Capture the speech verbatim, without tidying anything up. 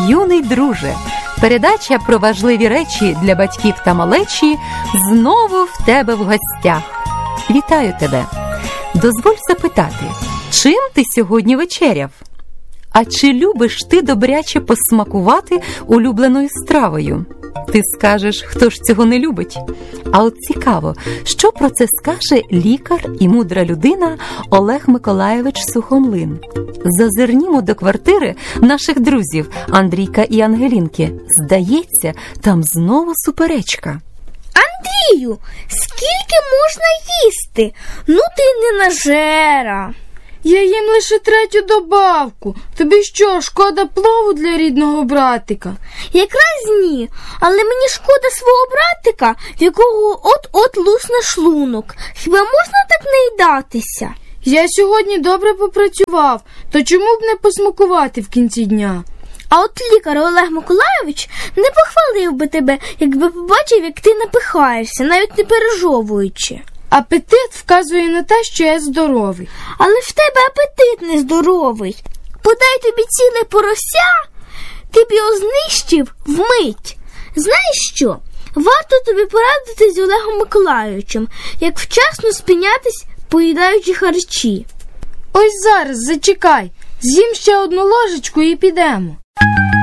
юний друже. Передача про важливі речі для батьків та малечі знову в тебе в гостях. Вітаю тебе! Дозволь запитати, чим ти сьогодні вечеряв? А чи любиш ти добряче посмакувати улюбленою стравою? Ти скажеш, хто ж цього не любить? А от цікаво, що про це скаже лікар і мудра людина Олег Миколайович Сухомлин. Зазирнімо до квартири наших друзів Андрійка і Ангелінки. Здається, там знову суперечка. Андрію, скільки можна їсти? Ну ти не нажера. Я їм лише третю добавку. Тобі що, шкода плову для рідного братика? Якраз ні, але мені шкода свого братика, в якого от-от лусне шлунок. Хіба можна так наїдатися? Я сьогодні добре попрацював, то чому б не посмакувати в кінці дня? А от лікар Олег Миколайович не похвалив би тебе, якби побачив, як ти напихаєшся, навіть не пережовуючи. Апетит вказує на те, що я здоровий. Але в тебе апетит нездоровий. Подай тобі ціле порося, ти б його знищив вмить. Знаєш що? Варто тобі порадити з Олегом Миколайовичем, як вчасно спинятись, поїдаючи харчі. Ось зараз, зачекай. З'їм ще одну ложечку і підемо.